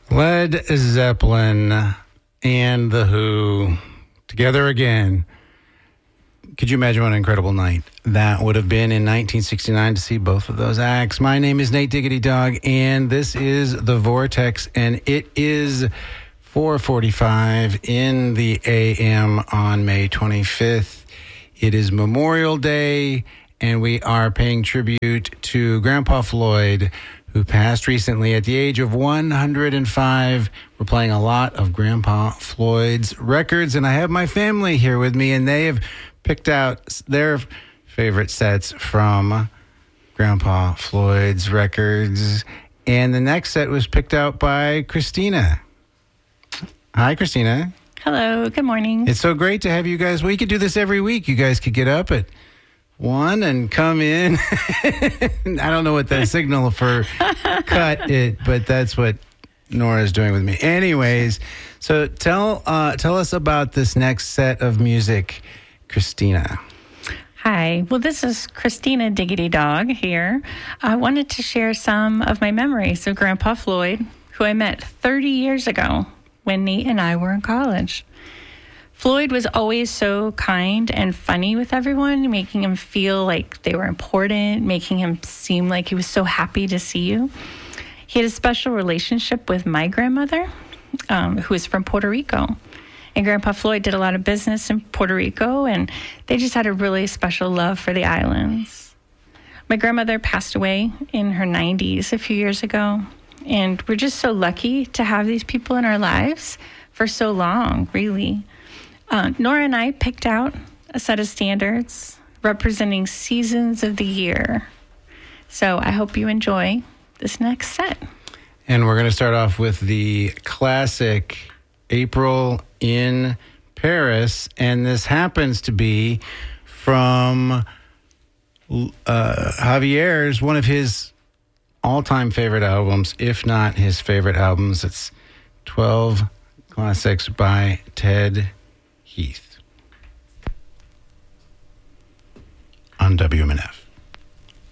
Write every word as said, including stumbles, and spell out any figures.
Led Zeppelin and The Who together again. Could you imagine what an incredible night that would have been in nineteen sixty-nine to see both of those acts? My name is Nate Diggity Dog, and this is The Vortex, and it is four forty-five in the A M on May twenty-fifth. It is Memorial Day, and we are paying tribute to Grandpa Floyd, who passed recently at the age of one hundred five. We're playing a lot of Grandpa Floyd's records, and I have my family here with me, and they have picked out their favorite sets from Grandpa Floyd's records. And the next set was picked out by Christina. Hi, Christina. Hello, good morning. It's so great to have you guys. We could do this every week. You guys could get up at one and come in. I don't know what the signal for cut it, but that's what Nora's doing with me. Anyways, so tell uh, tell us about this next set of music, Christina. Hi. Well, this is Christina Diggity Dog here. I wanted to share some of my memories of Grandpa Floyd, who I met thirty years ago when Nate and I were in college. Floyd was always so kind and funny with everyone, making him feel like they were important, making him seem like he was so happy to see you. He had a special relationship with my grandmother, um, who is from Puerto Rico. And Grandpa Floyd did a lot of business in Puerto Rico, and they just had a really special love for the islands. My grandmother passed away in her nineties a few years ago, and we're just so lucky to have these people in our lives for so long, really. Uh, Nora and I picked out a set of standards representing seasons of the year. So I hope you enjoy this next set. And we're going to start off with the classic April in Paris. And this happens to be from uh, Javier's, one of his all-time favorite albums, if not his favorite albums. It's twelve Classics by Ted Heath on W M N F.